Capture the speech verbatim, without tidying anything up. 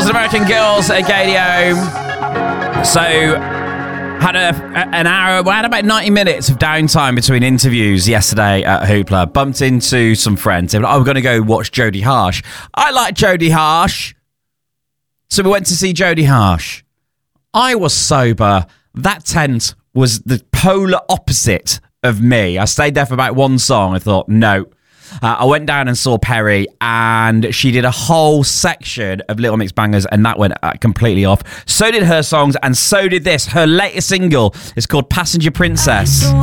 was American Girls at Gadio. So, had a, an hour, we had about ninety minutes of downtime between interviews yesterday at Hoopla. Bumped into some friends. They were like, oh, we're going to go watch Jodie Harsh. I like Jodie Harsh. So we went to see Jodie Harsh. I was sober. That tent was the polar opposite of me. I stayed there for about one song. I thought, no. Uh, I went down and saw Perry, and she did a whole section of Little Mix Bangers, and that went uh, completely off. So did her songs, and so did this. Her latest single is called Passenger Princess.